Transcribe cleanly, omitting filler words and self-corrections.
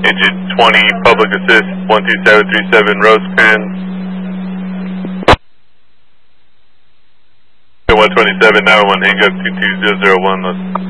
Agent 20, Public Assist, 12737 Rosecrans. 127, 911, hang up 22001.